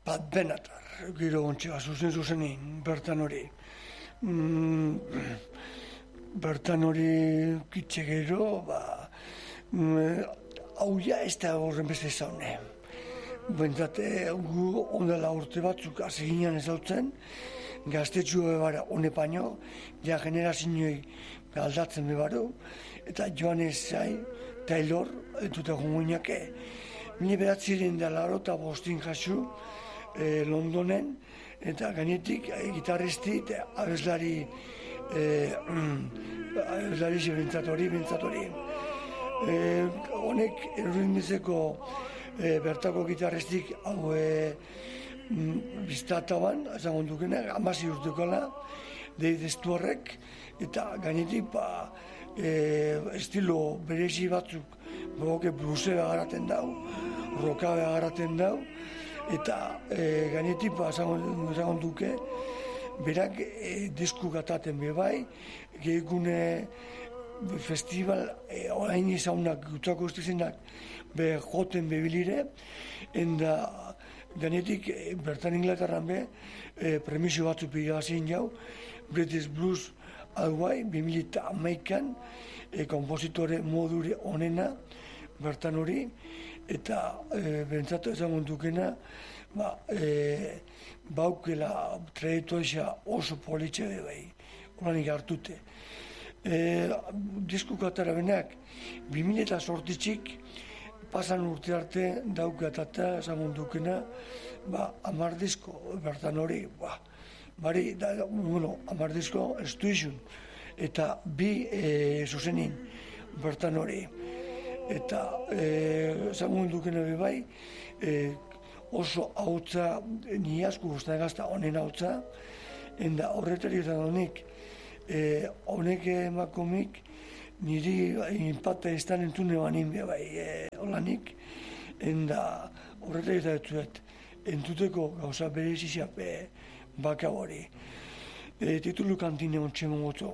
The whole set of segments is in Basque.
Bat benatar, gero ontsa, zuzenin, bertan hori. Bertan hori kitxe gero, hau ja ez da horren beste zaune. Bentzate, gu ondela urte batzuk hasi ginen ezautzen, gaztetxu bebara hone paino, ja generazioei aldatzen bebaru, eta Joanes Zai, Taylor, entute gongoinake, mila beratziren da laro eta bostin jasu Londonen, eta gainetik gitarristi eta abeslari bentsatori. Honek erudimizeko bertako gitarristik hau biztataban, ezagun dukenak, 16 urtekola, deidestu horrek, eta gainetik estilo berezi batzuk, bluese begaraten dau, roka begaraten dau, eta gainetik ezagun duke, berak disku gataten bebai, gehikune festival, orain izaunak, gutako ustezenak, joten bebilire, enda gainetik bertan Inglaterran premisio batzuk pigazin jau, British Blues Alguai, 2011an, kompositore modure onena, bertan hori, eta bentsatu ezagun dukena, baukela trajektoria oso politxe bai, oranik hartute. Diskuko atara benak, 2008tik, pasan urte arte daukatata ezagun dukena, 10 disko, bertan hori, 10 disko estu izun, eta 2 zuzenin, bertan hori. Eta ezagun dukena bebai, oso hautza, ni asko guztan gazta honen hautza, enda horretari eta honek, honek emakomik, niri inpakta izan entune banin bebai holanik, enda horretari eta dutzuet, entuteko gauza berezizia baka hori. Titulu kantine ontsen mongotu,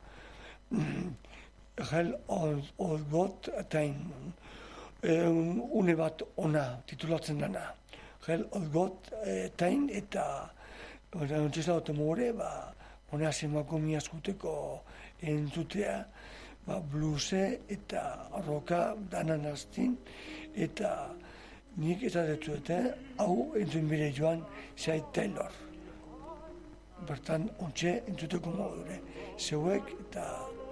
Hell of God Time, une bat ona titulatzen dana. Hell of God Time eta ontzesta dut more, hona zemako miazkuteko entzutea, bluese eta roka danan aztin, eta nik eta dutzuet, hau entzun bire Joan Zai Taylor. Bertan ontxe entzuteko modure, zeuek eta